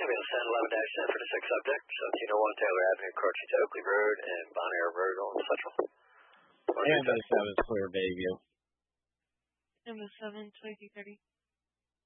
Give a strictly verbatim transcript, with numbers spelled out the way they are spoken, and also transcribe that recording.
Yeah, we have seven eleven dash ten for the six subject, seventeen oh one Taylor Avenue, approaching to Oakley Road and Bon Air Road on Central. And the seven for Bayview. And the seven twenty-two thirty.